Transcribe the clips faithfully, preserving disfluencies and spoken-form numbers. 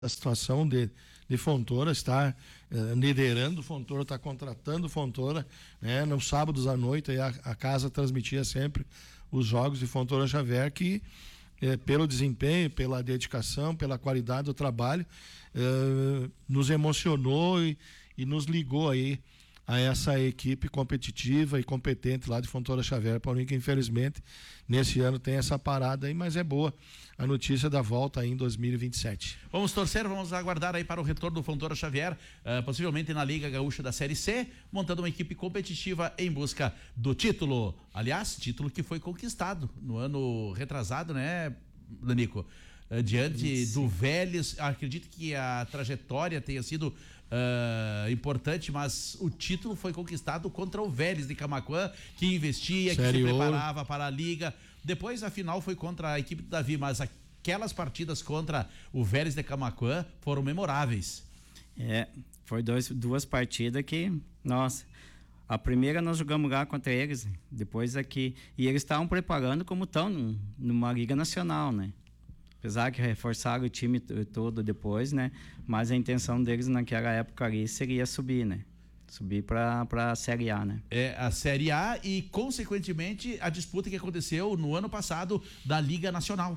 a situação de, de Fontoura, está uh, liderando Fontoura, está contratando Fontoura, né? Nos sábados à noite a, a casa transmitia sempre os jogos de Fontoura Xavier, que eh, pelo desempenho, pela dedicação, pela qualidade do trabalho, eh, nos emocionou e, e nos ligou aí a essa equipe competitiva e competente lá de Fontoura Xavier. Paulinho, que infelizmente nesse ano tem essa parada aí, mas é boa a notícia da volta aí em dois mil e vinte e sete. Vamos torcer, vamos aguardar aí para o retorno do Fontoura Xavier, uh, possivelmente na Liga Gaúcha da Série C, montando uma equipe competitiva em busca do título. Aliás, título que foi conquistado no ano retrasado, né, Danico? Uh, diante Isso. do Vélez. Acredito que a trajetória tenha sido uh, importante, mas o título foi conquistado contra o Vélez de Camaquã, que investia, Sério? que se preparava para a Liga. Depois a final foi contra a equipe do Davi, mas aquelas partidas contra o Vélez de Camaquã foram memoráveis. É, foi dois, duas partidas que, nossa, a primeira nós jogamos lá contra eles, depois aqui, e eles estavam preparando como estão numa Liga Nacional, né? Apesar que reforçaram o time todo depois, né? Mas a intenção deles naquela época ali seria subir, né? Subir para a Série A, né? É, a Série A e, consequentemente, a disputa que aconteceu no ano passado da Liga Nacional.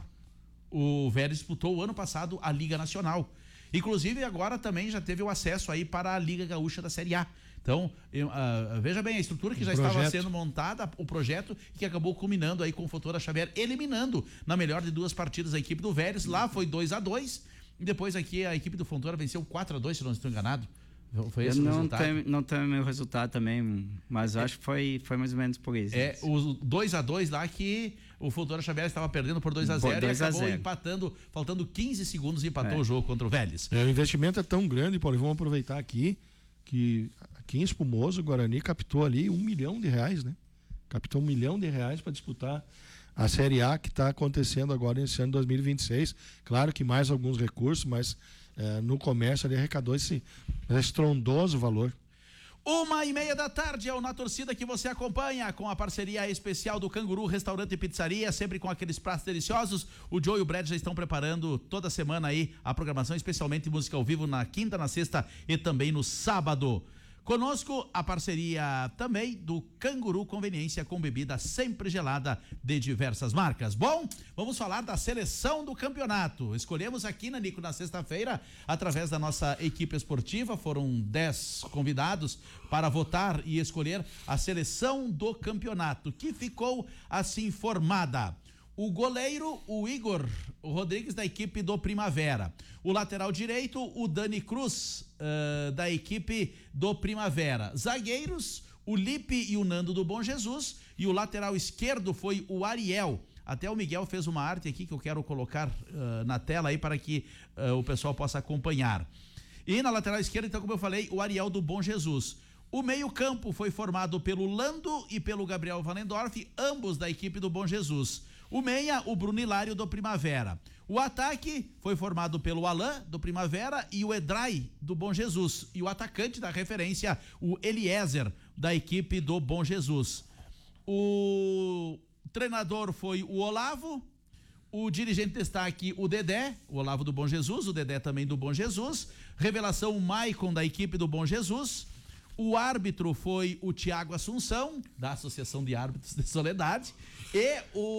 O Vélez disputou o ano passado a Liga Nacional. Inclusive, agora também já teve o acesso aí para a Liga Gaúcha da Série A. Então, eu, uh, veja bem, a estrutura que o já projeto. estava sendo montada, o projeto que acabou culminando aí com o Fontoura Xavier, eliminando na melhor de duas partidas a equipe do Vélez. Lá foi dois a dois e depois aqui a equipe do Fontoura venceu quatro a dois, se não estou enganado. Foi esse eu o não resultado? Tenho, não tenho meu resultado também, mas é, acho que foi, foi mais ou menos por isso. É, o dois a dois lá que o Fontoura Xavier estava perdendo por dois a zero e acabou empatando, faltando quinze segundos e empatou é. o jogo contra o Vélez. É, o investimento é tão grande, Paulo, vamos aproveitar aqui que aqui em Espumoso, o Guarani captou ali um milhão de reais, né? Captou um milhão de reais para disputar a Série A que está acontecendo agora nesse ano dois mil e vinte e seis. Claro que mais alguns recursos, mas é, no comércio ele arrecadou esse estrondoso valor. Uma e meia da tarde é o Na Torcida que você acompanha com a parceria especial do Canguru Restaurante e Pizzaria, sempre com aqueles pratos deliciosos. O Joe e o Brad já estão preparando toda semana aí a programação, especialmente música ao vivo na quinta, na sexta e também no sábado. Conosco a parceria também do Canguru Conveniência com bebida sempre gelada de diversas marcas. Bom, vamos falar da seleção do campeonato. Escolhemos aqui, Nanico, na sexta-feira, através da nossa equipe esportiva, foram dez convidados para votar e escolher a seleção do campeonato, que ficou assim formada. O goleiro, o Igor Rodrigues, da equipe do Primavera. O lateral direito, o Dani Cruz, uh, da equipe do Primavera. Zagueiros, o Lipe e o Nando do Bom Jesus. E o lateral esquerdo foi o Ariel. Até o Miguel fez uma arte aqui que eu quero colocar uh, na tela aí para que uh, o pessoal possa acompanhar. E na lateral esquerda, então, como eu falei, o Ariel do Bom Jesus. O meio-campo foi formado pelo Lando e pelo Gabriel Valendorf, ambos da equipe do Bom Jesus. O meia, o Bruno Hilário do Primavera. O ataque foi formado pelo Alain do Primavera e o Edrai do Bom Jesus. E o atacante da referência, o Eliezer da equipe do Bom Jesus. O treinador foi o Olavo. O dirigente destaque, o Dedé, o Olavo do Bom Jesus, o Dedé também do Bom Jesus. Revelação, o Maicon da equipe do Bom Jesus. O árbitro foi o Tiago Assunção, da Associação de Árbitros de Soledade, e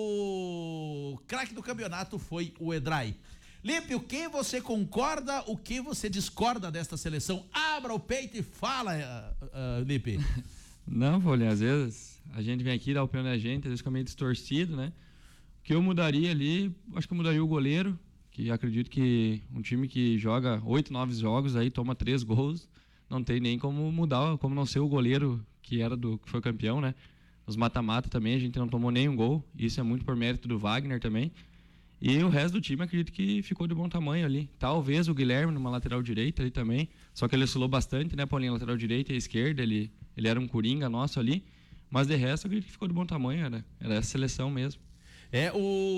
o craque do campeonato foi o Edrai. Lipe, o que você concorda, o que você discorda desta seleção? Abra o peito e fala, uh, uh, Lipe. Não, Paulinho, às vezes a gente vem aqui, dá a opinião da gente, às vezes fica meio distorcido, né? O que eu mudaria ali, acho que eu mudaria o goleiro, que acredito que um time que joga oito, nove jogos, aí toma três gols, não tem nem como mudar, como não ser o goleiro que era do que foi campeão, né? Nos mata-mata também a gente não tomou nenhum gol, isso é muito por mérito do Wagner também. E o resto do time acredito que ficou de bom tamanho ali. Talvez o Guilherme numa lateral direita ali também, só que ele oscilou bastante, né, Paulinho? Lateral direita e esquerda, ele, ele era um coringa nosso ali, mas de resto acredito que ficou de bom tamanho, era, era essa seleção mesmo. É,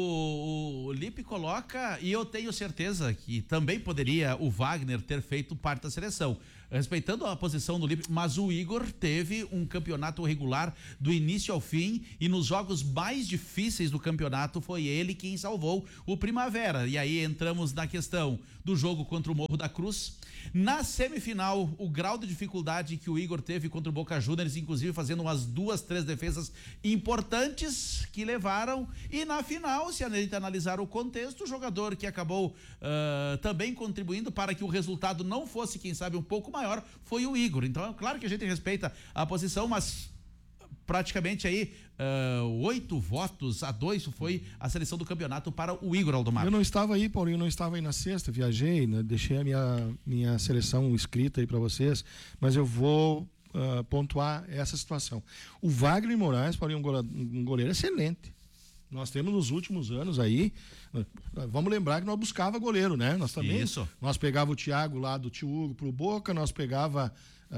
o, o Lipe coloca, e eu tenho certeza que também poderia o Wagner ter feito parte da seleção, respeitando a posição do Lipe, mas o Igor teve um campeonato regular do início ao fim, e nos jogos mais difíceis do campeonato foi ele quem salvou o Primavera. E aí entramos na questão do jogo contra o Morro da Cruz. Na semifinal, o grau de dificuldade que o Igor teve contra o Boca Juniors, inclusive fazendo umas duas, três defesas importantes que levaram. E na final, se a gente analisar o contexto, o jogador que acabou uh, também contribuindo para que o resultado não fosse, quem sabe, um pouco maior, foi o Igor. Então, é claro que a gente respeita a posição, mas praticamente aí uh, oito votos a dois foi a seleção do campeonato para o Igor Aldomar. Eu não estava aí, Paulinho, eu não estava aí na sexta, viajei, né, deixei a minha, minha seleção escrita aí para vocês, mas eu vou uh, pontuar essa situação. O Wagner Moraes, Paulinho, um goleiro excelente. Nós temos nos últimos anos aí, vamos lembrar que nós buscava goleiro, né? Nós também, Isso. Nós pegava o Thiago lá do Tio Hugo pro Boca, nós pegava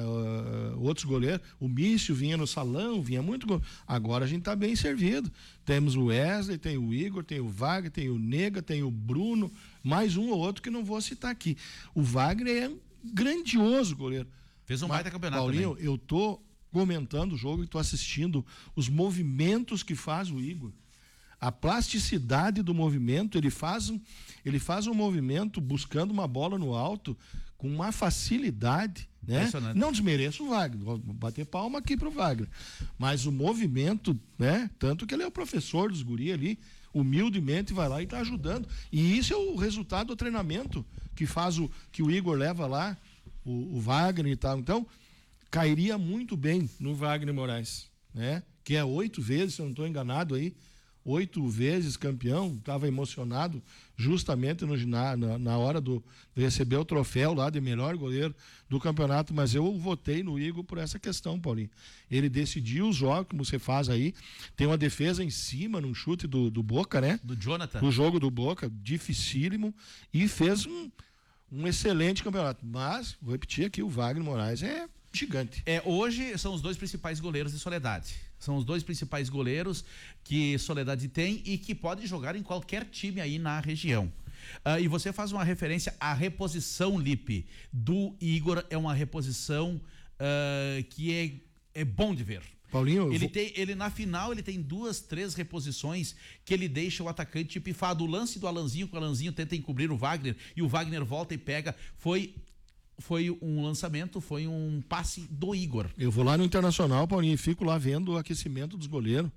uh, outros goleiros, o Mício vinha no salão, vinha muito goleiro. Agora a gente tá bem servido. Temos o Wesley, tem o Igor, tem o Wagner, tem o Nega, tem o Bruno, mais um ou outro que não vou citar aqui. O Wagner é um grandioso goleiro. Fez um Mas, baita campeonato Paulinho, também. eu tô comentando o jogo e tô assistindo os movimentos que faz o Igor. A plasticidade do movimento, ele faz, um, ele faz um movimento buscando uma bola no alto com uma facilidade, né? Não desmereço o Wagner, vou bater palma aqui pro Wagner, mas o movimento, né? Tanto que ele é o professor dos guri ali, humildemente vai lá e tá ajudando, e isso é o resultado do treinamento que faz o, que o Igor leva lá, o, o Wagner e tal. Então, cairia muito bem no Wagner Moraes, né? Que é oito vezes, se eu não estou enganado aí, oito vezes campeão, estava emocionado justamente no, na, na hora do, de receber o troféu lá de melhor goleiro do campeonato, mas eu votei no Igor por essa questão, Paulinho. Ele decidiu os jogos, como você faz aí, tem uma defesa em cima, num chute do, do Boca, né? Do Jonathan. Do jogo do Boca, dificílimo, e fez um, um excelente campeonato. Mas, vou repetir aqui, o Wagner Moraes é gigante. É, hoje são os dois principais goleiros de Soledade. São os dois principais goleiros que Soledade tem e que podem jogar em qualquer time aí na região. Uh, e você faz uma referência à reposição, Lipe, do Igor. É uma reposição uh, que é, é bom de ver. Paulinho, ele vou... tem, ele na final ele tem duas, três reposições que ele deixa o atacante pifado. O lance do Alanzinho, que o Alanzinho tenta encobrir o Wagner e o Wagner volta e pega, foi foi um lançamento, foi um passe do Igor. Eu vou lá no Internacional, Paulinho, e fico lá vendo o aquecimento dos goleiros.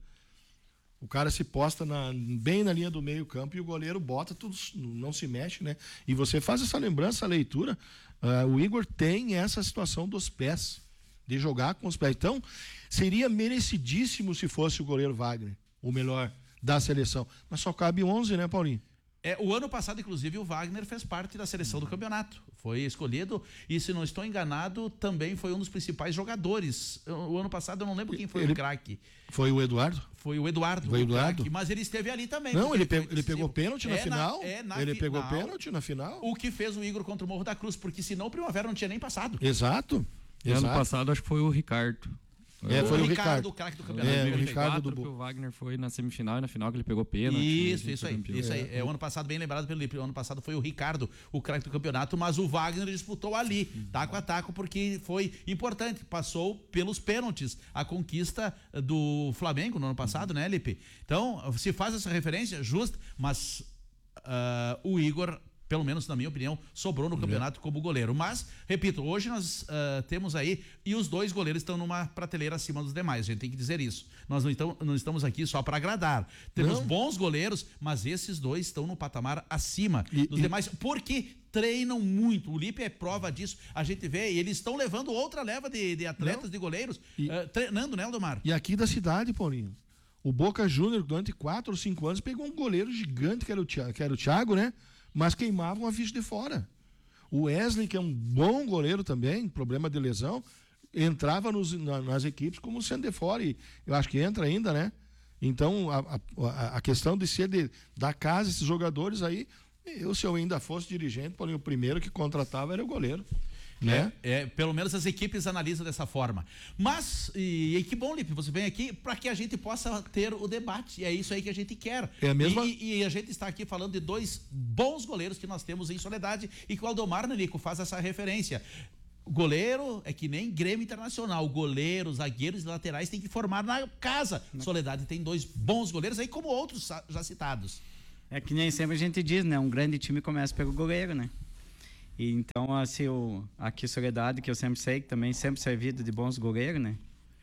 O cara se posta na, bem na linha do meio campo e o goleiro bota, tudo não se mexe, né? E você faz essa lembrança, essa leitura, uh, o Igor tem essa situação dos pés, de jogar com os pés. Então, seria merecidíssimo se fosse o goleiro Wagner, o melhor da seleção. Mas só cabe onze, né, Paulinho? É, o ano passado, inclusive, o Wagner fez parte da seleção do campeonato. Foi escolhido e, se não estou enganado, também foi um dos principais jogadores. O ano passado eu não lembro quem foi ele, o craque. Foi o Eduardo? Foi o Eduardo. Foi o Eduardo. Craque, mas ele esteve ali também. Não, ele, ele, pe ele pegou pênalti na é final. Na, é na ele final, pegou pênalti na final. O que fez o Igor contra o Morro da Cruz, porque senão o Primavera não tinha nem passado. Exato. E Exato. ano passado acho que foi o Ricardo. É, foi o, o Ricardo, o craque do campeonato. É, o Ricardo do Bo... O Wagner foi na semifinal e na final que ele pegou pênalti. Isso, isso aí. Campeão. Isso aí. É, o ano passado, bem lembrado pelo Lipe, o ano passado foi o Ricardo, o craque do campeonato, mas o Wagner disputou ali, taco a taco, porque foi importante. Passou pelos pênaltis a conquista do Flamengo no ano passado, né, Lipe? Então, se faz essa referência, justa, mas uh, o Igor, pelo menos na minha opinião, sobrou no campeonato como goleiro. Mas, repito, hoje nós uh, temos aí, e os dois goleiros estão numa prateleira acima dos demais, a gente tem que dizer isso. Nós não, então, não estamos aqui só para agradar. Temos não. bons goleiros, mas esses dois estão no patamar acima e, dos e... demais, porque treinam muito. O Lipe é prova disso. A gente vê, e eles estão levando outra leva de, de atletas, não. de goleiros, e... uh, treinando, né, Aldomar? E aqui da cidade, Paulinho, o Boca Júnior, durante quatro ou cinco anos, pegou um goleiro gigante, que era o Thiago, que era o Thiago, né? Mas queimavam a ficha de fora. O Wesley, que é um bom goleiro também, problema de lesão, entrava nos, na, nas equipes como sendo de fora, e eu acho que entra ainda, né? Então, a, a, a questão de ser de, da casa, esses jogadores aí, eu, se eu ainda fosse dirigente, Paulinho, o primeiro que contratava era o goleiro. Né? É, é, pelo menos as equipes analisam dessa forma. Mas, e, e que bom, Lipe, você vem aqui para que a gente possa ter o debate. E é isso aí que a gente quer. É a mesma... e, e a gente está aqui falando de dois bons goleiros que nós temos em Soledade e que o Aldomar, Nanico, faz essa referência. Goleiro é que nem Grêmio Internacional. Goleiros, zagueiros e laterais tem que formar na casa. Soledade tem dois bons goleiros aí, como outros já citados. É que nem sempre a gente diz, né? Um grande time começa pelo goleiro, né? E então, assim, o, aqui Soledade, que eu sempre sei, que também sempre servido de bons goleiros, né?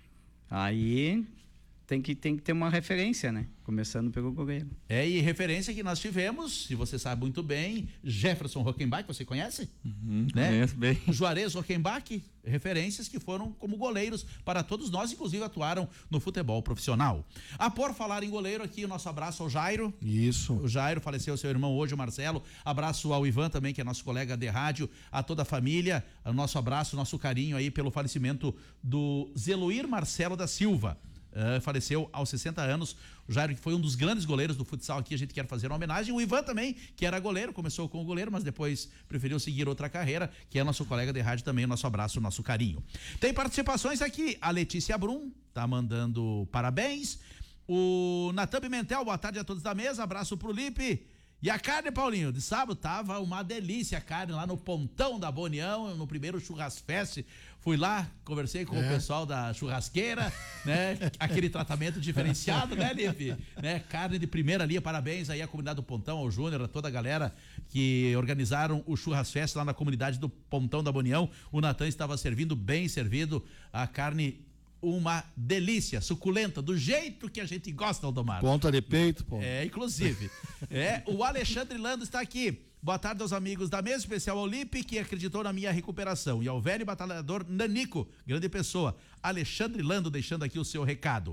Aí tem que, tem que ter uma referência, né? Começando pelo goleiro. É, e referência que nós tivemos, se você sabe muito bem, Jefferson Rockenbach, você conhece? Uhum, né? Conheço bem. Juarez Rockenbach, referências que foram como goleiros para todos nós, inclusive atuaram no futebol profissional. A por falar em goleiro aqui, o nosso abraço ao Jairo. Isso. O Jairo faleceu, seu irmão hoje, o Marcelo. Abraço ao Ivan também, que é nosso colega de rádio, a toda a família. O nosso abraço, nosso carinho aí pelo falecimento do Zeluir Marcelo da Silva. Uh, faleceu aos sessenta anos. O Jairo, que foi um dos grandes goleiros do futsal aqui, a gente quer fazer uma homenagem. O Ivan também, que era goleiro, começou com o goleiro, mas depois preferiu seguir outra carreira, que é nosso colega de rádio também. Nosso abraço, nosso carinho. Tem participações aqui. A Letícia Brum tá mandando parabéns. O Natan Pimentel, boa tarde a todos da mesa. Abraço pro Lipe. E a carne, Paulinho, de sábado tava uma delícia a carne lá no Pontão da Boa União, no primeiro Churrasfest. Fui lá, conversei com é. o pessoal da churrasqueira, né? Aquele tratamento diferenciado, né, Lipe? Né? Carne de primeira linha, parabéns aí à comunidade do Pontão, ao Júnior, a toda a galera que organizaram o Churrasfest lá na comunidade do Pontão da Boa União. O Natan estava servindo, bem servido, a carne uma delícia, suculenta, do jeito que a gente gosta, Aldomar. Ponta de peito, pô. É, inclusive. é, o Alexandre Lando está aqui. Boa tarde aos amigos da mesa, especial ao Lipe, que acreditou na minha recuperação, e ao velho batalhador Nanico, grande pessoa. Alexandre Lando deixando aqui o seu recado.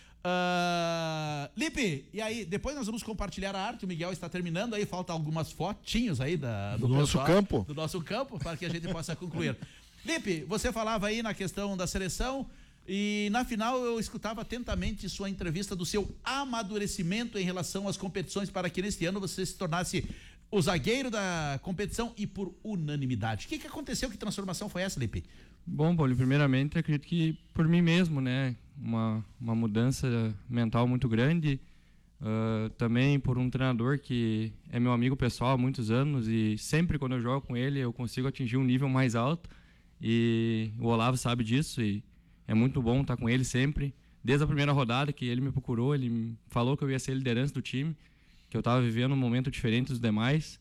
Uh, Lipe, e aí, depois nós vamos compartilhar a arte, o Miguel está terminando aí, falta algumas fotinhos aí da, do, do nosso pessoal, campo. do nosso campo, para que a gente possa concluir. Lipe, você falava aí na questão da seleção, e na final eu escutava atentamente sua entrevista do seu amadurecimento em relação às competições para que neste ano você se tornasse o zagueiro da competição e por unanimidade. O que, que aconteceu? Que transformação foi essa, Lipe? Bom, Paulo, primeiramente acredito que por mim mesmo, né? Uma, uma mudança mental muito grande. Uh, também por um treinador que é meu amigo pessoal há muitos anos e sempre quando eu jogo com ele eu consigo atingir um nível mais alto. E o Olavo sabe disso e é muito bom estar com ele sempre. Desde a primeira rodada que ele me procurou, ele me falou que eu ia ser a liderança do time, que eu estava vivendo um momento diferente dos demais.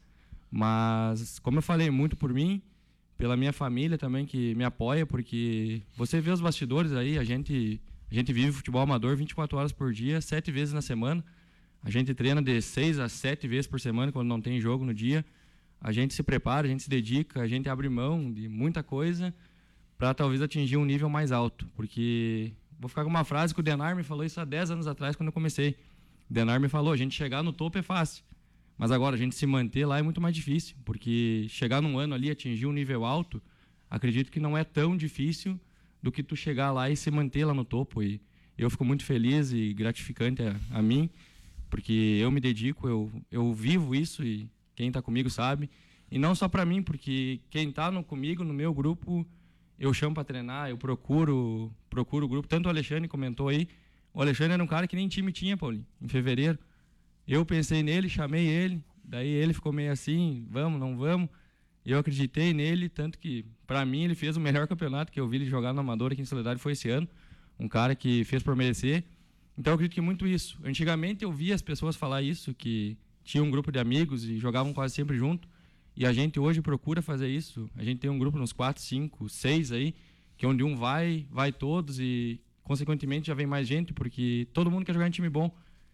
Mas, como eu falei, muito por mim, pela minha família também, que me apoia, porque você vê os bastidores aí, a gente, a gente vive futebol amador vinte e quatro horas por dia, sete vezes na semana. A gente treina de seis a sete vezes por semana, quando não tem jogo no dia. A gente se prepara, a gente se dedica, a gente abre mão de muita coisa para talvez atingir um nível mais alto, porque vou ficar com uma frase que o Denar me falou isso há dez anos atrás quando eu comecei. O Denar me falou, a gente chegar no topo é fácil, mas agora a gente se manter lá é muito mais difícil, porque chegar num ano ali, atingir um nível alto, acredito que não é tão difícil do que tu chegar lá e se manter lá no topo, e eu fico muito feliz e gratificante a, a mim, porque eu me dedico, eu, eu vivo isso e quem está comigo sabe, e não só para mim, porque quem está no, comigo, no meu grupo, eu chamo para treinar, eu procuro, procuro o grupo. Tanto o Alexandre comentou aí, o Alexandre era um cara que nem time tinha, Paulinho, em fevereiro. Eu pensei nele, chamei ele, daí ele ficou meio assim, vamos, não vamos. Eu acreditei nele, tanto que, para mim, ele fez o melhor campeonato que eu vi ele jogar no Amador aqui em Soledade foi esse ano. Um cara que fez por merecer. Então eu acredito que muito isso. Antigamente eu via as pessoas falar isso, que tinha um grupo de amigos e jogavam quase sempre junto. E a gente hoje procura fazer isso. A gente tem um grupo nos quatro, cinco, seis aí, que onde um vai, vai todos e, consequentemente, já vem mais gente, porque todo mundo quer jogar em time bom.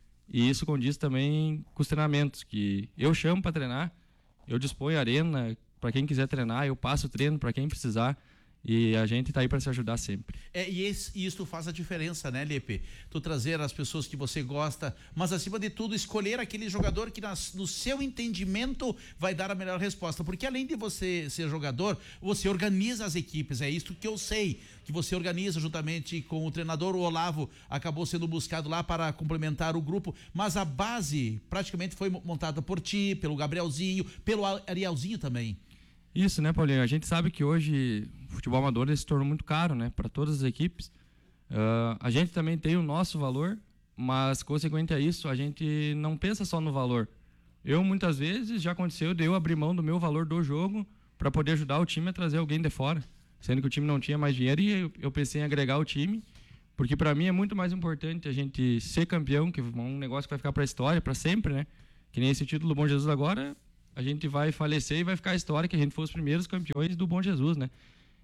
E isso condiz também com os treinamentos, que eu chamo para treinar, eu disponho a arena para quem quiser treinar, eu passo o treino para quem precisar. E a gente está aí para se ajudar sempre. É, e esse, isso faz a diferença, né, Lipe? Tu trazer as pessoas que você gosta, mas acima de tudo escolher aquele jogador que nas, no seu entendimento vai dar a melhor resposta, porque além de você ser jogador, você organiza as equipes, é isso que eu sei, que você organiza juntamente com o treinador. O Olavo acabou sendo buscado lá para complementar o grupo, mas a base praticamente foi montada por ti, pelo Gabrielzinho, pelo Arielzinho também. Isso, né, Paulinho? A gente sabe que hoje o futebol amador ele se tornou muito caro, né, para todas as equipes. Uh, a gente também tem o nosso valor, mas consequente a isso, a gente não pensa só no valor. Eu, muitas vezes, já aconteceu de eu abrir mão do meu valor do jogo para poder ajudar o time a trazer alguém de fora, sendo que o time não tinha mais dinheiro, e eu, eu pensei em agregar o time, porque para mim é muito mais importante a gente ser campeão, que é um negócio que vai ficar para a história, para sempre, né? Que nem esse título do Bom Jesus agora, a gente vai falecer e vai ficar a história que a gente foi os primeiros campeões do Bom Jesus, né?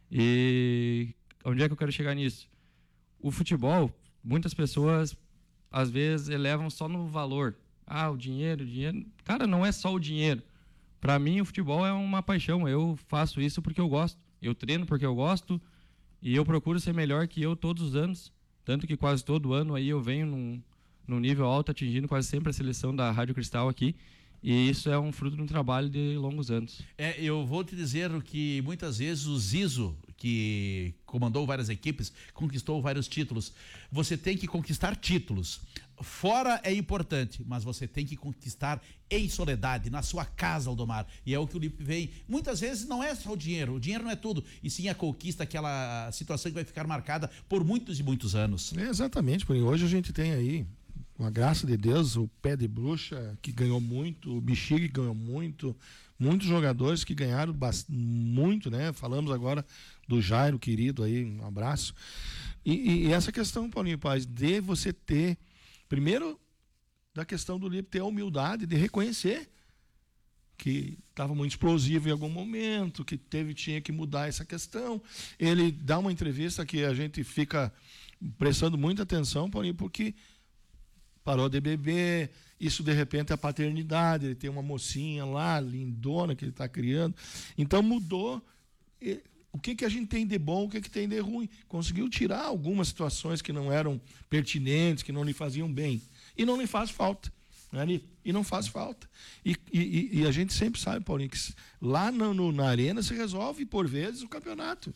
E onde é que eu quero chegar nisso? O futebol, muitas pessoas às vezes elevam só no valor. Ah, o dinheiro, o dinheiro. Cara, não é só o dinheiro. Para mim, o futebol é uma paixão. Eu faço isso porque eu gosto. Eu treino porque eu gosto e eu procuro ser melhor que eu todos os anos. Tanto que quase todo ano aí eu venho num, num nível alto, atingindo quase sempre a seleção da Rádio Cristal aqui. E isso é um fruto de um trabalho de longos anos. É, eu vou te dizer que muitas vezes o Zizo, que comandou várias equipes, conquistou vários títulos. Você tem que conquistar títulos. Fora é importante, mas você tem que conquistar em soledade, na sua casa, Aldomar. E é o que o Lipe vem. Muitas vezes não é só o dinheiro, o dinheiro não é tudo, e sim a conquista, aquela situação que vai ficar marcada por muitos e muitos anos. É, exatamente, porque hoje a gente tem aí, com a graça de Deus, o Pé de Bruxa, que ganhou muito, o Bexiga, que ganhou muito, muitos jogadores que ganharam muito, né? Falamos agora do Jairo, querido aí, um abraço. E, e, e essa questão, Paulinho Paz, de você ter, primeiro, da questão do Lipe ter a humildade de reconhecer que estava muito explosivo em algum momento, que teve, tinha que mudar essa questão. Ele dá uma entrevista que a gente fica prestando muita atenção, Paulinho, porque parou de beber, isso de repente é a paternidade, ele tem uma mocinha lá, lindona, que ele está criando. Então mudou. O que, que a gente tem de bom, o que, que tem de ruim? Conseguiu tirar algumas situações que não eram pertinentes, que não lhe faziam bem. E não lhe faz falta. Né? E não faz falta. E, e, e a gente sempre sabe, Paulinho, que lá no, no, na arena se resolve por vezes o campeonato.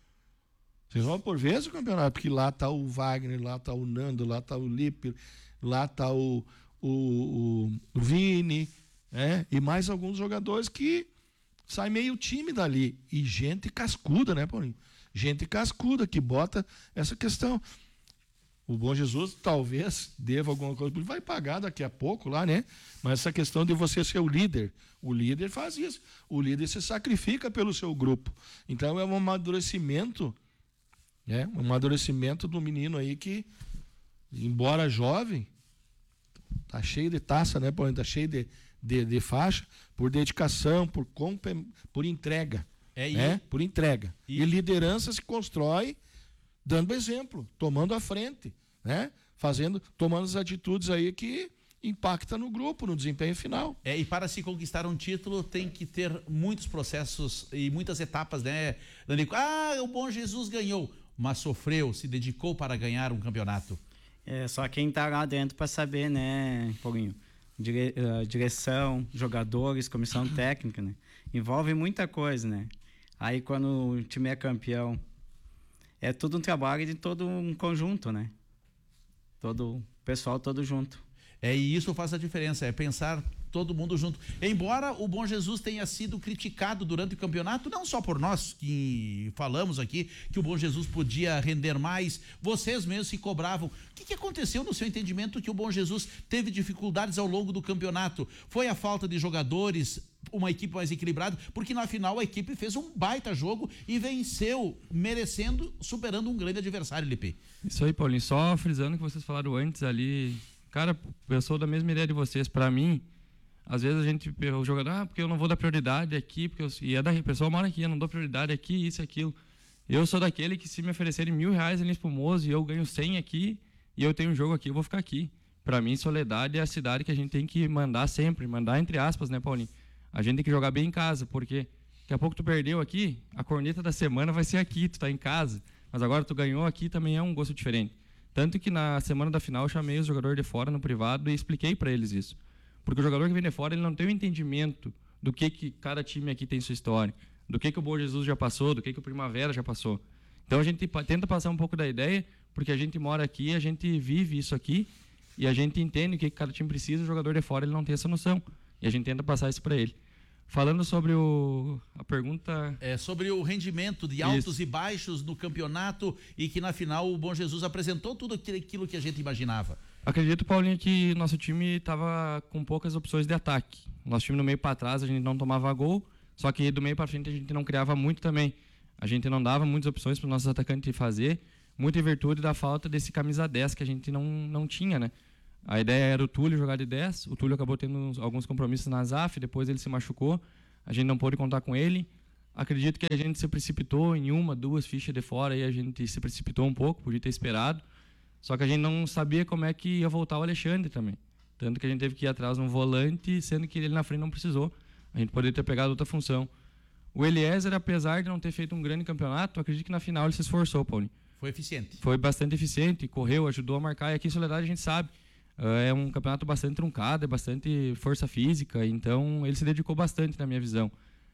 Se resolve por vezes o campeonato, porque lá está o Wagner, lá está o Nando, lá está o Lipe, lá está o, o, o, o Vini, né? E mais alguns jogadores que sai meio time dali. E gente cascuda, né, Paulinho? Gente cascuda que bota essa questão. O Bom Jesus talvez deva alguma coisa, ele vai pagar daqui a pouco lá, né? Mas essa questão de você ser o líder, o líder faz isso. O líder se sacrifica pelo seu grupo. Então é um amadurecimento, né? Um amadurecimento do menino aí que, embora jovem, tá cheio de taça, né, Paulinho? Tá cheio de, de, de faixa, por dedicação, por, por entrega. É, né? Por entrega. E... e liderança se constrói dando exemplo, tomando a frente, né? Fazendo, tomando as atitudes aí que impacta no grupo, no desempenho final. É, e para se conquistar um título tem que ter muitos processos e muitas etapas, né, Danico? Ah, o Bom Jesus ganhou, mas sofreu, se dedicou para ganhar um campeonato. É só quem tá lá dentro para saber, né, Paulinho? Dire, uh, direção, jogadores, comissão técnica, né? Envolve muita coisa, né? Aí quando o time é campeão, é tudo um trabalho de todo um conjunto, né? Todo o pessoal todo junto. É, e isso faz a diferença, é pensar todo mundo junto. Embora o Bom Jesus tenha sido criticado durante o campeonato, não só por nós que falamos aqui que o Bom Jesus podia render mais, vocês mesmos se cobravam. O que, que aconteceu no seu entendimento que o Bom Jesus teve dificuldades ao longo do campeonato? Foi a falta de jogadores, uma equipe mais equilibrada? Porque na final a equipe fez um baita jogo e venceu, merecendo, superando um grande adversário, Lipe. Isso aí, Paulinho. Só frisando o que vocês falaram antes ali, cara, eu sou da mesma ideia de vocês. Para mim, às vezes a gente, o jogador, ah, porque eu não vou dar prioridade aqui, porque eu, e é da pessoa mora aqui, eu não dou prioridade aqui, isso e aquilo. Eu sou daquele que se me oferecerem mil reais ali espumoso e eu ganho cem aqui e eu tenho um jogo aqui, eu vou ficar aqui. Para mim, Soledade é a cidade que a gente tem que mandar sempre, mandar entre aspas, né, Paulinho? A gente tem que jogar bem em casa, porque daqui a pouco tu perdeu aqui, a corneta da semana vai ser aqui, tu tá em casa, mas agora tu ganhou aqui, também é um gosto diferente. Tanto que na semana da final eu chamei os jogadores de fora no privado e expliquei para eles isso. Porque o jogador que vem de fora, ele não tem o entendimento do que, que cada time aqui tem sua história, do que, que o Bom Jesus já passou, do que, que o Primavera já passou. Então a gente tenta passar um pouco da ideia, porque a gente mora aqui, a gente vive isso aqui, e a gente entende o que, que cada time precisa, o jogador de fora ele não tem essa noção. E a gente tenta passar isso para ele. Falando sobre o, a pergunta... É sobre o rendimento de altos Isso. e baixos no campeonato e que na final o Bom Jesus apresentou tudo aquilo que a gente imaginava. Acredito, Paulinho, que nosso time estava com poucas opções de ataque. Nosso time no meio para trás a gente não tomava gol, só que do meio para frente a gente não criava muito também. A gente não dava muitas opções para os nossos atacantes fazer, muito em virtude da falta desse camisa dez que a gente não, não tinha, né? A ideia era o Túlio jogar de dez, o Túlio acabou tendo alguns compromissos na Z A F, depois ele se machucou, a gente não pôde contar com ele. Acredito que a gente se precipitou em uma, duas fichas de fora, e a gente se precipitou um pouco, podia ter esperado, só que a gente não sabia como é que ia voltar o Alexandre também. Tanto que a gente teve que ir atrás de um volante, sendo que ele na frente não precisou. A gente poderia ter pegado outra função. O Eliezer, apesar de não ter feito um grande campeonato, acredito que na final ele se esforçou, Paulinho. Foi eficiente. Foi bastante eficiente, correu, ajudou a marcar, e aqui em Soledade a gente sabe, é um campeonato bastante truncado, é bastante força física, então ele se dedicou bastante na minha visão.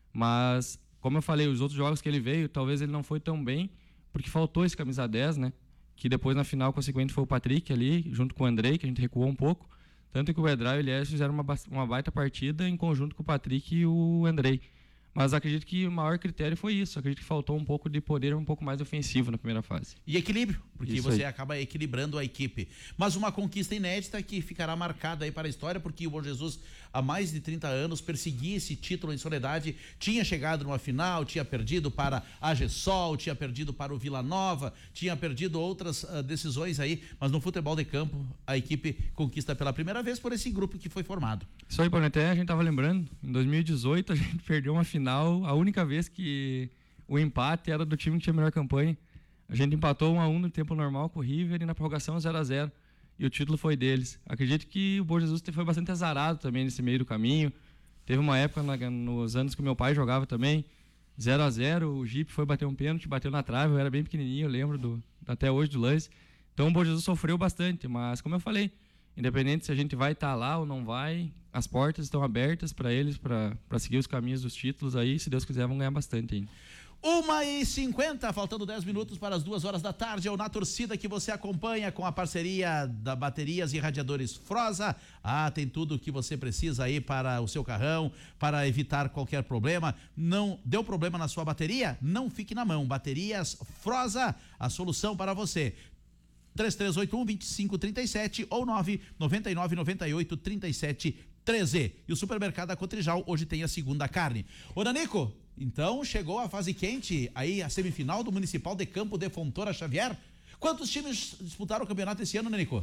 Mas, como eu falei, os outros jogos que ele veio, talvez ele não foi tão bem, porque faltou esse camisa dez, né? Que depois na final consequente foi o Patrick ali, junto com o Andrei, que a gente recuou um pouco. Tanto que o Edray e o Elias fizeram uma, uma baita partida em conjunto com o Patrick e o Andrei. Mas acredito que o maior critério foi isso. Acredito que faltou um pouco de poder um pouco mais ofensivo na primeira fase. E equilíbrio, porque isso você aí. acaba equilibrando a equipe. Mas uma conquista inédita que ficará marcada aí para a história, porque o Bom Jesus, há mais de trinta anos, perseguia esse título em Soledade. Tinha chegado numa final, tinha perdido para a Gessol, tinha perdido para o Vila Nova, tinha perdido outras uh, decisões aí, mas no futebol de campo, a equipe conquista pela primeira vez por esse grupo que foi formado. Isso aí, Paulo, até a gente estava lembrando, em dois mil e dezoito a gente perdeu uma final. A única vez que o empate era do time que tinha a melhor campanha. A gente empatou um a um no tempo normal com o River e na prorrogação zero a zero. E o título foi deles. Acredito que o Bom Jesus foi bastante azarado também nesse meio do caminho. Teve uma época na, nos anos que meu pai jogava também, zero a zero, o Jeep foi bater um pênalti, bateu na trave, eu era bem pequenininho, eu lembro do, até hoje do lance. Então o Bom Jesus sofreu bastante, mas como eu falei, independente se a gente vai estar lá ou não vai, as portas estão abertas para eles, para seguir os caminhos dos títulos aí, se Deus quiser, vão ganhar bastante ainda. uma e cinquenta, faltando dez minutos para as duas horas da tarde, é o Na Torcida que você acompanha com a parceria da Baterias e Radiadores Frosa. Ah, tem tudo o que você precisa aí para o seu carrão, para evitar qualquer problema. Não deu problema na sua bateria? Não fique na mão. Baterias Frosa, a solução para você. três três oito um, dois cinco três sete ou nove nove nove nove oito três sete treze. E o Supermercado da Cotrijal hoje tem a segunda carne. Ô Nanico, então chegou a fase quente, aí a semifinal do Municipal de Campo de Fontoura Xavier. Quantos times disputaram o campeonato esse ano, Nanico?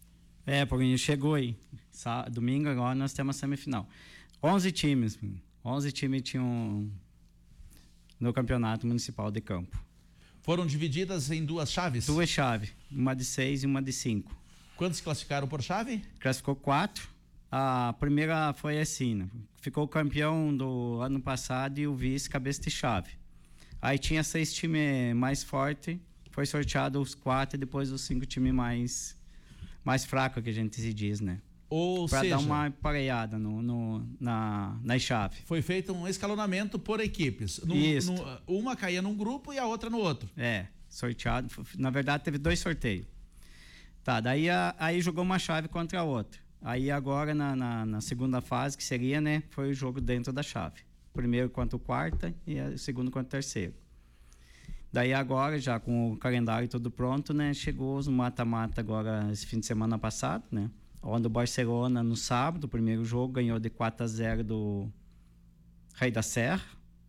É, porque chegou aí. Sá, domingo agora nós temos a semifinal. onze times. onze times tinham no Campeonato Municipal de Campo. Foram divididas em duas chaves? Duas chaves, uma de seis e uma de cinco. Quantos classificaram por chave? Classificou quatro. A primeira foi assim, né? Ficou o campeão do ano passado e o vice cabeça de chave. Aí tinha seis times mais fortes, foi sorteado os quatro e depois os cinco times mais, mais fracos, que a gente se diz, né? Ou pra seja, dar uma pareada no, no, na, na chave. Foi feito um escalonamento por equipes. No, Isso. No, uma caía num grupo e a outra no outro. É, sorteado. Na verdade, teve dois sorteios. Tá, daí a, aí jogou uma chave contra a outra. Aí agora, na, na, na segunda fase, que seria, né, foi o jogo dentro da chave. Primeiro contra o quarto e o segundo contra o terceiro. Daí agora, já com o calendário tudo pronto, né, chegou os mata-mata agora esse fim de semana passado, né? Onde o Barcelona, no sábado, o primeiro jogo, ganhou de quatro a zero do Rei da Serra.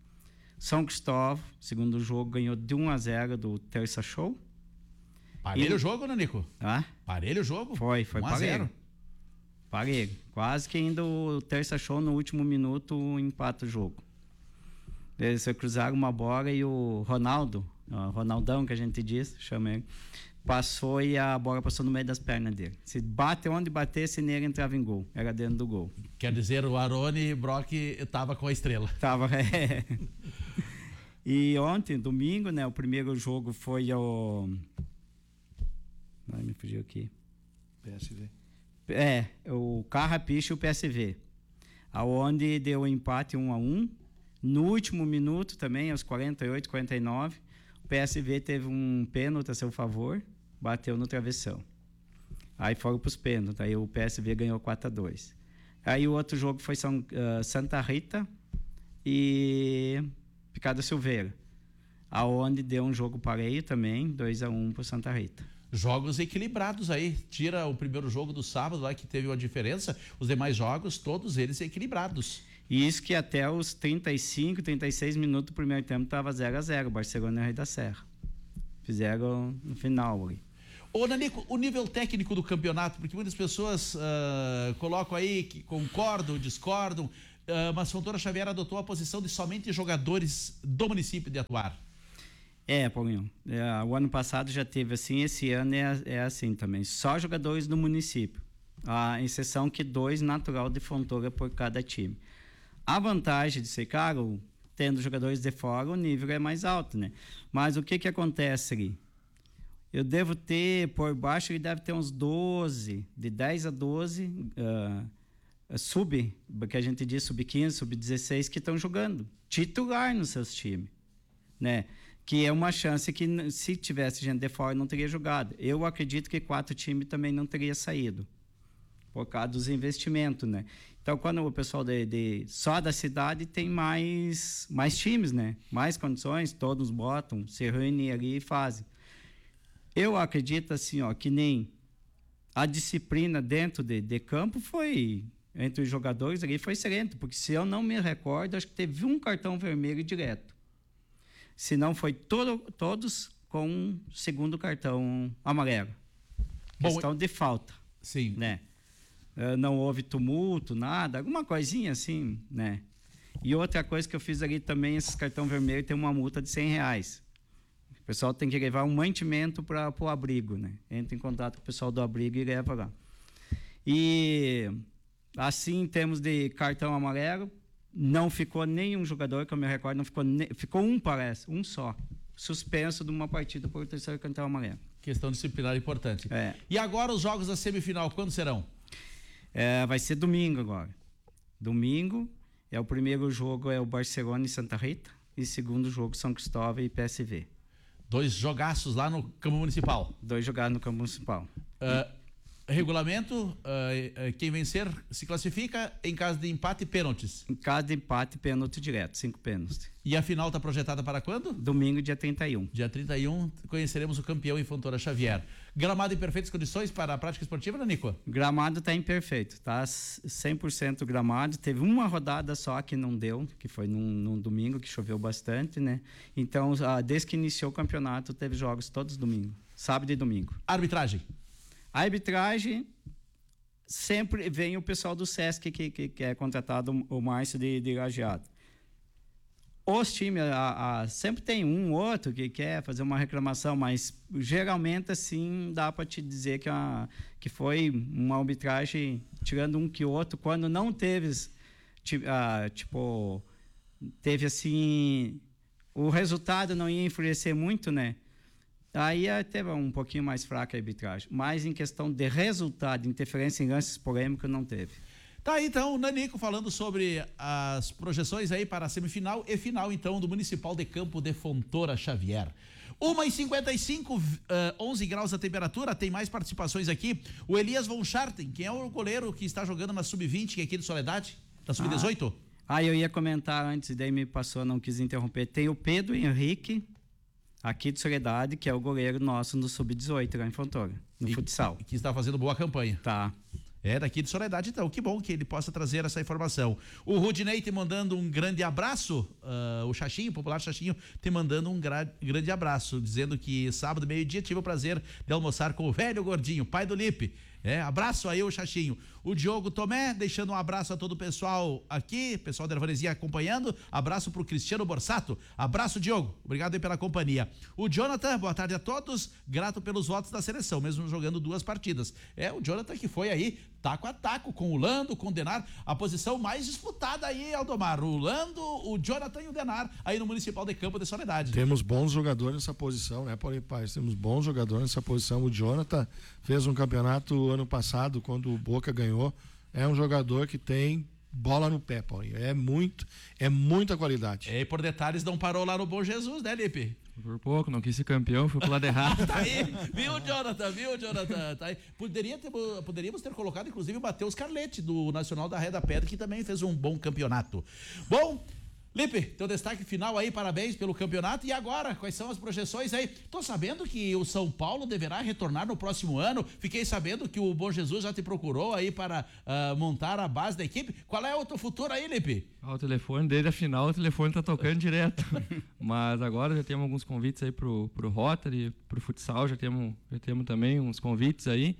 São Cristóvão, segundo jogo, ganhou de um a zero do Terça Show. Parelho E... o jogo, Nanico? Ah? Parelho o jogo? Foi, foi um a zero. parelho. Parelho. Quase que ainda o Terça Show, no último minuto, empata o jogo. Eles cruzaram uma bola e o Ronaldo, o Ronaldão, que a gente diz, chama ele, passou e a bola passou no meio das pernas dele. Se bate onde batesse, nele entrava em gol. Era dentro do gol. Quer dizer, o Arone Brock estava com a estrela. Tava, é. E ontem, domingo, né, o primeiro jogo foi o... Ai, me fugiu aqui. P S V. É, o Carrapicho e o P S V. Aonde deu um empate um a um. No último minuto também, aos quarenta e oito, quarenta e nove, o P S V teve um pênalti a seu favor, bateu no travessão. Aí foram para os pênaltis, aí o P S V ganhou quatro a dois. Aí o outro jogo foi São, uh, Santa Rita e Picada Silveira, aonde deu um jogo pareio também, dois a um para Santa Rita. Jogos equilibrados aí, tira o primeiro jogo do sábado lá que teve uma diferença, os demais jogos, todos eles equilibrados. E isso que até os trinta e cinco, trinta e seis minutos do primeiro tempo estava zero a zero, Barcelona e Rei da Serra. Fizeram no final ali. Ô, Nanico, o nível técnico do campeonato, porque muitas pessoas uh, colocam aí que concordam, discordam, uh, mas Fontoura Xavier adotou a posição de somente jogadores do município de atuar. É, Paulinho, é, o ano passado já teve assim, esse ano é, é assim também, só jogadores do município, a exceção que dois natural de Fontoura por cada time. A vantagem de ser caro, tendo jogadores de fora, o nível é mais alto, né? Mas o que que acontece ali? Eu devo ter, por baixo, ele deve ter uns doze, de dez a doze, uh, sub, que a gente diz sub quinze, sub dezesseis, que estão jogando, titular nos seus times, né? Que é uma chance que, se tivesse gente de fora, não teria jogado. Eu acredito que quatro times também não teria saído, por causa dos investimentos, né? Então, quando o pessoal de, de, só da cidade tem mais, mais times, né? Mais condições, todos botam, se reúnem ali e fazem. Eu acredito assim, ó, que nem a disciplina dentro de, de campo foi, entre os jogadores ali, foi excelente, porque se eu não me recordo, acho que teve um cartão vermelho direto. Se não, foi todo, todos com um segundo cartão amarelo. Bom, questão de falta. Sim. Né? Não houve tumulto, nada, alguma coisinha assim, né? E outra coisa que eu fiz ali também, esses cartão vermelho tem uma multa de cem reais. O pessoal tem que levar um mantimento para o abrigo, né? Entra em contato com o pessoal do abrigo e leva lá. E assim, em termos de cartão amarelo, não ficou nenhum jogador, que eu me recordo, não ficou, ne... ficou um, parece, um só, suspenso de uma partida por terceiro cartão amarelo. Questão disciplinar importante. É. E agora os jogos da semifinal, quando serão? É, vai ser domingo agora. Domingo, é o primeiro jogo é o Barcelona e Santa Rita, e segundo jogo São Cristóvão e P S V. Dois jogaços lá no campo municipal. Dois jogados no campo municipal. Uh, regulamento, uh, uh, quem vencer se classifica em caso de empate e pênaltis. Em caso de empate, pênalti direto, cinco pênaltis. E a final está projetada para quando? Domingo, dia trinta e um. Dia trinta e um, conheceremos o campeão em Fontoura Xavier. Gramado em perfeitas condições para a prática esportiva, né, Nico? Gramado está imperfeito, tá cem por cento gramado. Teve uma rodada só que não deu, que foi num, num domingo, que choveu bastante, né? Então, ah, desde que iniciou o campeonato, teve jogos todos domingo, sábado e domingo. Arbitragem. A arbitragem, sempre vem o pessoal do Sesc, que, que, que é contratado, o Márcio de, de Lajeado. Os times, a, a, sempre tem um ou outro que quer fazer uma reclamação, mas geralmente, assim, dá para te dizer que, a, que foi uma arbitragem, tirando um que outro, quando não teve, tipo, teve assim, o resultado não ia influenciar muito, né? Aí teve um pouquinho mais fraca a arbitragem, mas em questão de resultado, interferência em lances polêmicos, não teve. Tá aí então o Nanico falando sobre as projeções aí para a semifinal e final então do Municipal de Campo de Fontoura Xavier. uma e cinquenta e cinco, uh, onze graus a temperatura, tem mais participações aqui. O Elias von Scharten, quem é o goleiro que está jogando na sub vinte, que é aqui de Soledade, da sub dezoito? Ah, ah, eu ia comentar antes, daí me passou, não quis interromper. Tem o Pedro Henrique, aqui de Soledade, que é o goleiro nosso no sub dezoito, lá em Fontoura, no e, futsal. Que está fazendo boa campanha. Tá. É daqui de Soledade, então. Que bom que ele possa trazer essa informação. O Rudinei te mandando um grande abraço. Uh, o Xaxinho, o popular Xaxinho, te mandando um gra grande abraço, dizendo que sábado, meio-dia, tive o prazer de almoçar com o velho gordinho, pai do Lipe. É, abraço aí, o Xaxinho. O Diogo Tomé, deixando um abraço a todo o pessoal aqui, pessoal da Ervanesia acompanhando. Abraço pro Cristiano Borsato. Abraço, Diogo. Obrigado aí pela companhia. O Jonathan, boa tarde a todos. Grato pelos votos da seleção, mesmo jogando duas partidas. É, o Jonathan que foi aí, taco a taco, com o Lando, com o Denar. A posição mais disputada aí, Aldomar. O Lando, o Jonathan e o Denar, aí no Municipal de Campo de Soledade. Temos bons jogadores nessa posição, né, Paulinho Paz? Temos bons jogadores nessa posição. O Jonathan fez um campeonato ano passado, quando o Boca ganhou. É um jogador que tem bola no pé, Paulinho. É muito, é muita qualidade. É, e por detalhes não parou lá no Bom Jesus, né, Lipe? Por pouco, não quis ser campeão, foi pro lado errado. Tá aí, viu, Jonathan, viu, Jonathan? Tá aí. Poderia ter, poderíamos ter colocado, inclusive, o Matheus Carletti, do Nacional da Reda Pedra, que também fez um bom campeonato. Bom, Lipe, teu destaque final aí, parabéns pelo campeonato. E agora, quais são as projeções aí? Tô sabendo que o São Paulo deverá retornar no próximo ano. Fiquei sabendo que o Bom Jesus já te procurou aí para uh, montar a base da equipe. Qual é o teu futuro aí, Lipe? Ah, o telefone, desde a final, o telefone tá tocando direto. Mas agora já temos alguns convites aí pro, pro Rotary, pro futsal, já temos, já temos também uns convites aí.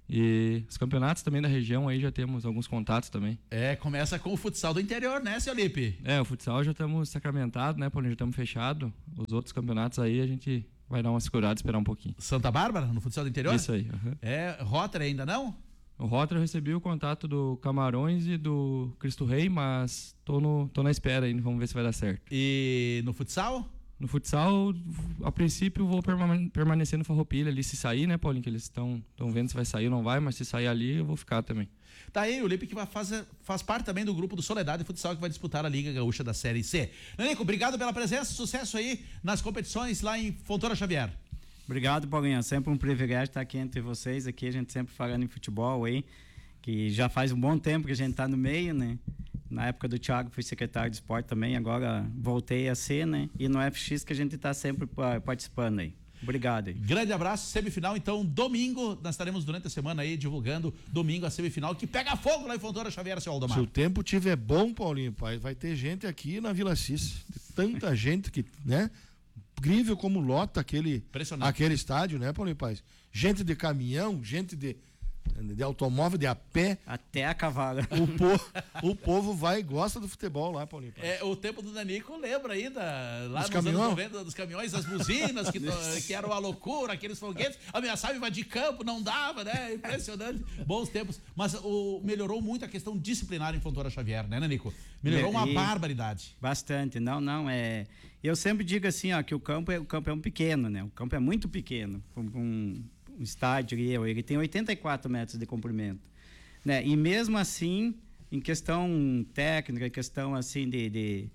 E os campeonatos também da região aí já temos alguns contatos também. É, começa com o futsal do interior, né, seu Lipe? É, o futsal já estamos sacramentados, né, Paulinho? Já estamos fechados. Os outros campeonatos aí a gente vai dar uma segurada, esperar um pouquinho. Santa Bárbara, no futsal do interior? Isso aí. Uhum. É, Rotary ainda não? O Rotary eu recebi o contato do Camarões e do Cristo Rei, mas tô, no, tô na espera ainda, vamos ver se vai dar certo. E no futsal? No futsal, a princípio, vou permane- permanecer no Farroupilha ali, se sair, né, Paulinho? Que eles estão vendo se vai sair ou não vai, mas se sair ali, eu vou ficar também. Tá aí o Lipe que vai fazer, faz parte também do grupo do Soledade Futsal que vai disputar a Liga Gaúcha da Série C. Nanico, obrigado pela presença, sucesso aí nas competições lá em Fontoura Xavier. Obrigado, Paulinho. Sempre um privilégio estar aqui entre vocês. Aqui a gente sempre falando em futebol aí, que já faz um bom tempo que a gente está no meio, né? Na época do Thiago fui secretário de esporte também, agora voltei a ser, né? E no F X que a gente está sempre participando aí. Obrigado aí. Grande abraço, semifinal então domingo, nós estaremos durante a semana aí divulgando domingo a semifinal que pega fogo lá em Fontoura Xavier, seu Aldomar. Se o tempo tiver bom, Paulinho, pai, vai ter gente aqui na Vila Cis, tanta gente que, né? Incrível como lota aquele, aquele estádio, né, Paulinho Paz? Gente de caminhão, gente de, de automóvel, de a pé. Até a cavalo. O, po, o povo vai e gosta do futebol lá, Paulinho Paz. É, o tempo do Nanico lembra ainda, lá dos nos caminhão? anos noventa, dos caminhões, as buzinas, que, que eram uma loucura, aqueles foguetes, ameaçavam invadir campo, não dava, né? Impressionante. Bons tempos. Mas o, melhorou muito a questão disciplinar em Fontoura Xavier, né, Nanico? Melhorou uma E, barbaridade. Bastante. Não, não, é... Eu sempre digo assim, ó, que o campo é, o campo é um pequeno, né? O campo é muito pequeno. Um, um, um estádio, ele tem oitenta e quatro metros de comprimento, né? E mesmo assim, em questão técnica, em questão assim de, de,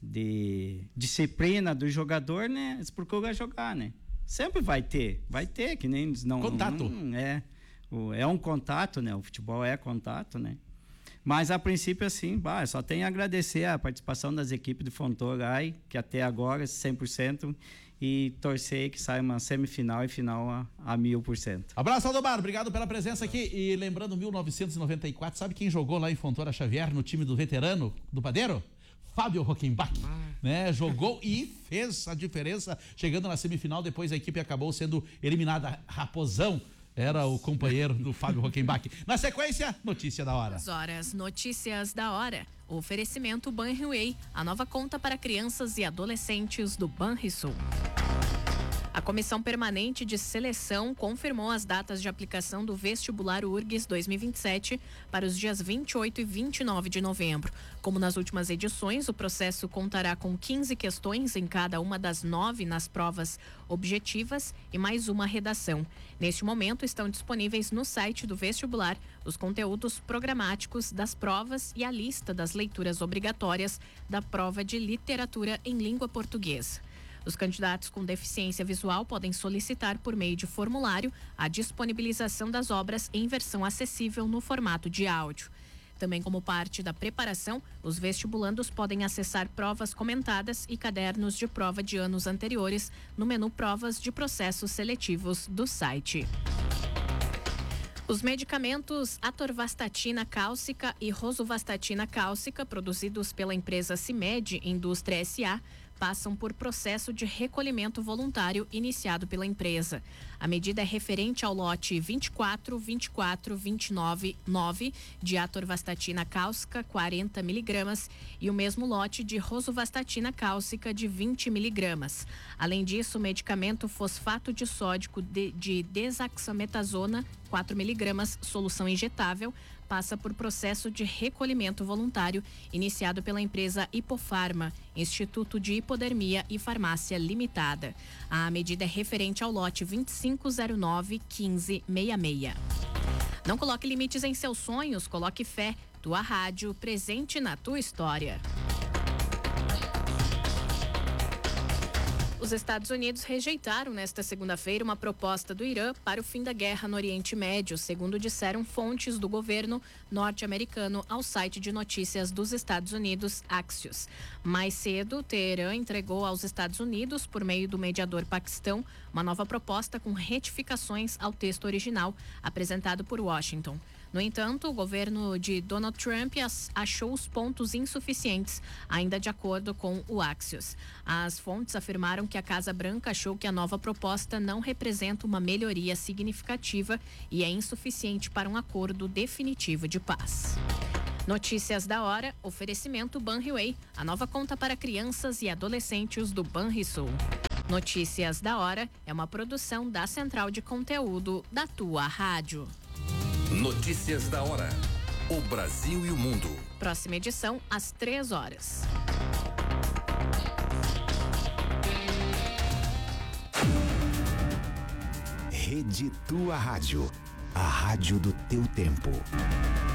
de disciplina do jogador, né? Eles procuram jogar, né? Sempre vai ter, vai ter, que nem eles não... Contato. Não, é, o, é um contato, né? O futebol é contato, né? Mas, a princípio, assim, bah, só tenho a agradecer a participação das equipes de Fontoura, aí, que até agora, cem por cento, e torcer que saia uma semifinal e final a, a mil por cento. Abraço, Aldomar, obrigado pela presença aqui. E lembrando, mil novecentos e noventa e quatro, sabe quem jogou lá em Fontoura Xavier, no time do veterano do Padeiro? Fábio Rockenbach, ah. né? Jogou e fez a diferença, chegando na semifinal, depois a equipe acabou sendo eliminada. Raposão era o companheiro do Fábio Rockenbach. Na sequência, notícia da hora. As horas, notícias da hora. Oferecimento Banriway, a nova conta para crianças e adolescentes do Banrisul. A Comissão Permanente de Seleção confirmou as datas de aplicação do vestibular U R G S dois mil e vinte e sete para os dias vinte e oito e vinte e nove de novembro. Como nas últimas edições, o processo contará com quinze questões em cada uma das nove nas provas objetivas e mais uma redação. Neste momento, estão disponíveis no site do vestibular os conteúdos programáticos das provas e a lista das leituras obrigatórias da prova de literatura em língua portuguesa. Os candidatos com deficiência visual podem solicitar por meio de formulário a disponibilização das obras em versão acessível no formato de áudio. Também como parte da preparação, os vestibulandos podem acessar provas comentadas e cadernos de prova de anos anteriores no menu Provas de Processos Seletivos do site. Os medicamentos atorvastatina cálcica e rosuvastatina cálcica, produzidos pela empresa Cimed Indústria S A, passam por processo de recolhimento voluntário iniciado pela empresa. A medida é referente ao lote vinte e quatro, vinte e quatro, vinte e nove, nove de atorvastatina cálcica quarenta miligramas e o mesmo lote de rosuvastatina cálcica de vinte miligramas. Além disso, o medicamento fosfato de sódico de, de desaxametasona quatro miligramas, solução injetável, passa por processo de recolhimento voluntário iniciado pela empresa Hipofarma, Instituto de Hipodermia e Farmácia Limitada. A medida é referente ao lote vinte e cinco zero nove, quinze sessenta e seis. Não coloque limites em seus sonhos, coloque fé. Tua rádio, presente na tua história. Os Estados Unidos rejeitaram nesta segunda-feira uma proposta do Irã para o fim da guerra no Oriente Médio, segundo disseram fontes do governo norte-americano ao site de notícias dos Estados Unidos, Axios. Mais cedo, Teherã entregou aos Estados Unidos, por meio do mediador Paquistão, uma nova proposta com retificações ao texto original apresentado por Washington. No entanto, o governo de Donald Trump achou os pontos insuficientes, ainda de acordo com o Axios. As fontes afirmaram que a Casa Branca achou que a nova proposta não representa uma melhoria significativa e é insuficiente para um acordo definitivo de paz. Notícias da hora, oferecimento Banriway, a nova conta para crianças e adolescentes do Banrisul. Notícias da hora é uma produção da Central de Conteúdo da tua rádio. Notícias da hora. O Brasil e o mundo. Próxima edição, às três horas. Rede Tua Rádio. A rádio do teu tempo.